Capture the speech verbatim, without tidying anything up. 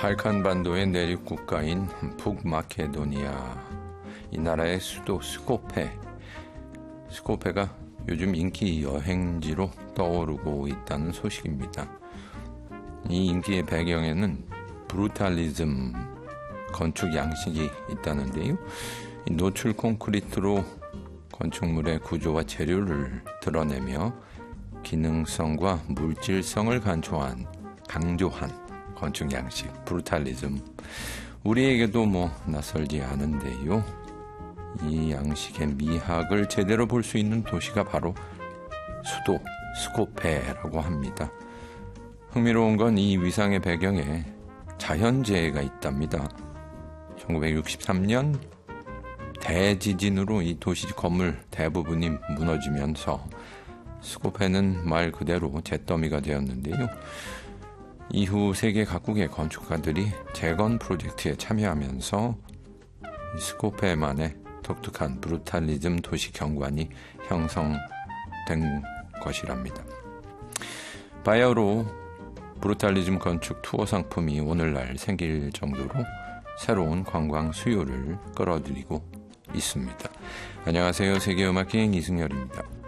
발칸반도의 내륙 국가인 북마케도니아, 이 나라의 수도 스코페. 스코페가 요즘 인기 여행지로 떠오르고 있다는 소식입니다. 이 인기의 배경에는 브루탈리즘 건축 양식이 있다는데요. 이 노출 콘크리트로 건축물의 구조와 재료를 드러내며 기능성과 물질성을 간초한 강조한 건축 양식, 브루탈리즘. 우리에게도 뭐 낯설지 않은데요. 이 양식의 미학을 제대로 볼 수 있는 도시가 바로 수도 스코페라고 합니다. 흥미로운 건 이 위상의 배경에 자연재해가 있답니다. 천구백육십삼 년 대지진으로 이 도시 건물 대부분이 무너지면서 스코페는 말 그대로 잿더미가 되었는데요. 이후 세계 각국의 건축가들이 재건 프로젝트에 참여하면서 스코페만의 독특한 브루탈리즘 도시 경관이 형성된 것이랍니다. 바야흐로 브루탈리즘 건축 투어 상품이 오늘날 생길 정도로 새로운 관광 수요를 끌어들이고 있습니다. 안녕하세요. 세계음악여행 이승열입니다.